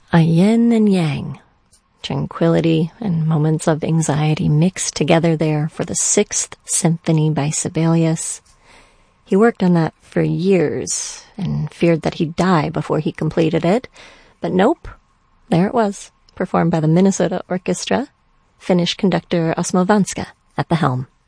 A yin and yang, tranquility and moments of anxiety mixed together there for the Sixth Symphony by Sibelius. He worked on that for years and feared that he'd die before he completed it. But nope, there it was, performed by the Minnesota Orchestra, Finnish conductor Osmo Vanska at the helm.